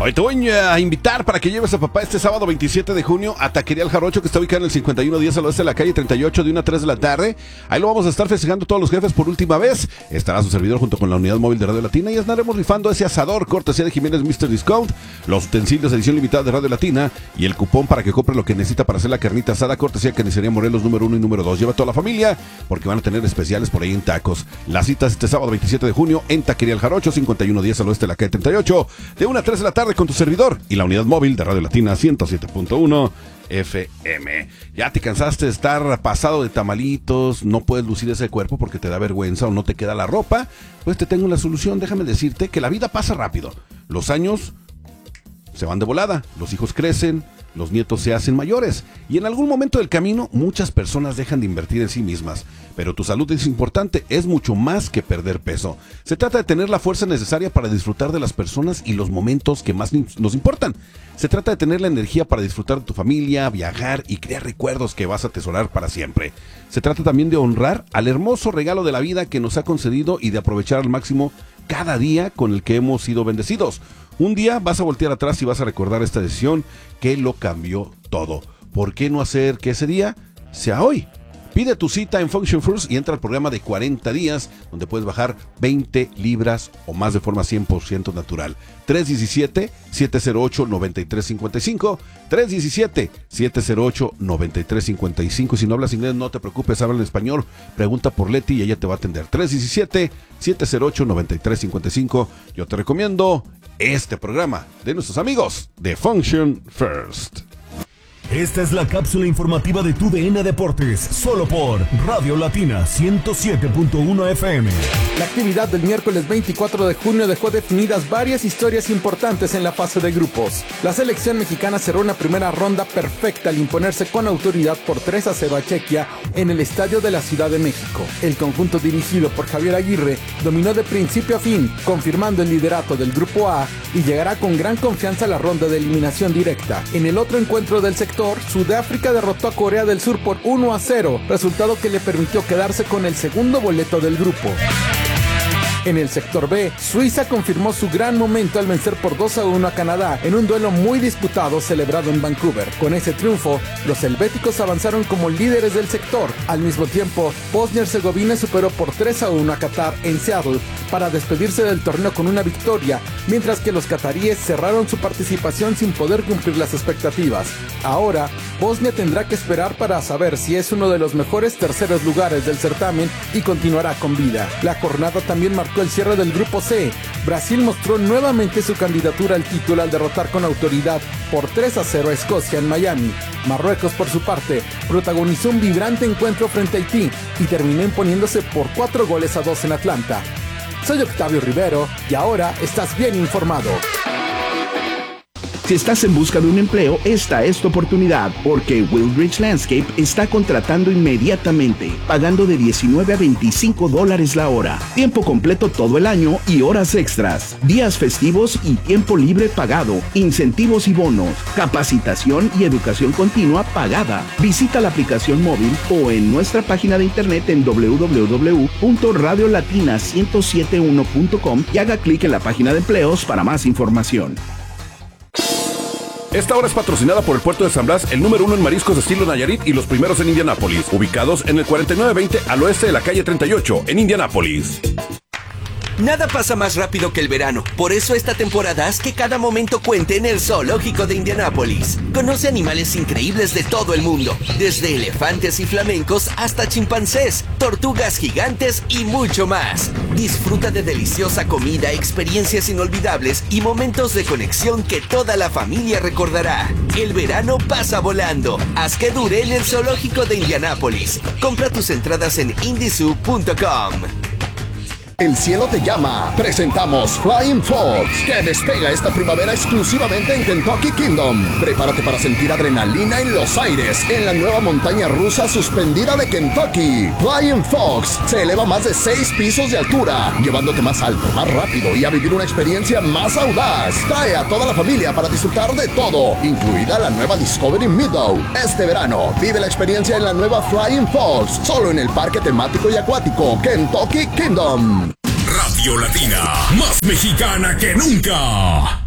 Hoy te voy a invitar para que lleves a papá este sábado 27 de junio a Taquería El Jarocho, que está ubicada en el 5110 al oeste de la calle 38, de 1 a 3 de la tarde. Ahí lo vamos a estar festejando todos los jefes por última vez. Estará su servidor junto con la unidad móvil de Radio Latina y estaremos rifando ese asador cortesía de Jiménez Mr. Discount, los utensilios de edición limitada de Radio Latina y el cupón para que compre lo que necesita para hacer la carnita asada cortesía de Carnicería Morelos número 1 y número 2. Lleva a toda la familia porque van a tener especiales por ahí en tacos. La cita es este sábado 27 de junio en Taquería El Jarocho, 5110 al oeste de la calle 38, de 1 a 3 de la tarde con tu servidor y la unidad móvil de Radio Latina 107.1 FM. ¿Ya te cansaste de estar pasado de tamalitos? ¿No puedes lucir ese cuerpo porque te da vergüenza o no te queda la ropa? Pues te tengo la solución. Déjame decirte que la vida pasa rápido. Los años se van de volada, los hijos crecen, los nietos se hacen mayores y en algún momento del camino muchas personas dejan de invertir en sí mismas. Pero tu salud es importante, es mucho más que perder peso. Se trata de tener la fuerza necesaria para disfrutar de las personas y los momentos que más nos importan. Se trata de tener la energía para disfrutar de tu familia, viajar y crear recuerdos que vas a atesorar para siempre. Se trata también de honrar al hermoso regalo de la vida que nos ha concedido y de aprovechar al máximo cada día con el que hemos sido bendecidos. Un día vas a voltear atrás y vas a recordar esta decisión que lo cambió todo. ¿Por qué no hacer que ese día sea hoy? Pide tu cita en Function First y entra al programa de 40 días, donde puedes bajar 20 libras o más de forma 100% natural. 317-708-9355, 317-708-9355. Si no hablas inglés, no te preocupes, habla en español. Pregunta por Leti y ella te va a atender. 317-708-9355. Yo te recomiendo este programa de nuestros amigos de Function First. Esta es la cápsula informativa de tu DN Deportes, solo por Radio Latina 107.1 FM. La actividad del miércoles 24 de junio dejó definidas varias historias importantes en la fase de grupos. La selección mexicana cerró una primera ronda perfecta al imponerse con autoridad por 3-0 a Chequia en el estadio de la Ciudad de México. El conjunto dirigido por Javier Aguirre dominó de principio a fin, confirmando el liderato del grupo A y llegará con gran confianza a la ronda de eliminación directa. En el otro encuentro del sector, Sudáfrica derrotó a Corea del Sur por 1-0, resultado que le permitió quedarse con el segundo boleto del grupo. En el sector B, Suiza confirmó su gran momento al vencer por 2-1 a Canadá en un duelo muy disputado celebrado en Vancouver. Con ese triunfo, los helvéticos avanzaron como líderes del sector. Al mismo tiempo, Bosnia-Herzegovina superó por 3-1 a Qatar en Seattle para despedirse del torneo con una victoria, mientras que los cataríes cerraron su participación sin poder cumplir las expectativas. Ahora, Bosnia tendrá que esperar para saber si es uno de los mejores terceros lugares del certamen y continuará con vida. La jornada también marcó el cierre del grupo C. Brasil mostró nuevamente su candidatura al título al derrotar con autoridad por 3-0 a Escocia en Miami. Marruecos, por su parte, protagonizó un vibrante encuentro frente a Haití y terminó imponiéndose por 4-2 en Atlanta. Soy Octavio Rivero y ahora estás bien informado. Si estás en busca de un empleo, esta es tu oportunidad, porque Wildridge Landscape está contratando inmediatamente, pagando de $19 a $25 la hora, tiempo completo todo el año y horas extras, días festivos y tiempo libre pagado, incentivos y bonos, capacitación y educación continua pagada. Visita la aplicación móvil o en nuestra página de internet en www.radiolatina1071.com y haga clic en la página de empleos para más información. Esta hora es patrocinada por el Puerto de San Blas, el número 1 en mariscos de estilo Nayarit y los primeros en Indianápolis, ubicados en el 4920 al oeste de la calle 38, en Indianápolis. Nada pasa más rápido que el verano. Por eso esta temporada haz que cada momento cuente en el Zoológico de Indianápolis. Conoce animales increíbles de todo el mundo, desde elefantes y flamencos hasta chimpancés, tortugas gigantes y mucho más. Disfruta de deliciosa comida, experiencias inolvidables y momentos de conexión que toda la familia recordará. El verano pasa volando. Haz que dure en el Zoológico de Indianápolis. Compra tus entradas en indizoo.com. El cielo te llama. Presentamos Flying Fox, que despega esta primavera exclusivamente en Kentucky Kingdom. Prepárate para sentir adrenalina en los aires en la nueva montaña rusa suspendida de Kentucky. Flying Fox se eleva a más de 6 pisos de altura, llevándote más alto, más rápido y a vivir una experiencia más audaz. Trae a toda la familia para disfrutar de todo, incluida la nueva Discovery Meadow. Este verano, vive la experiencia en la nueva Flying Fox, solo en el parque temático y acuático Kentucky Kingdom. Radio Latina, más mexicana que nunca.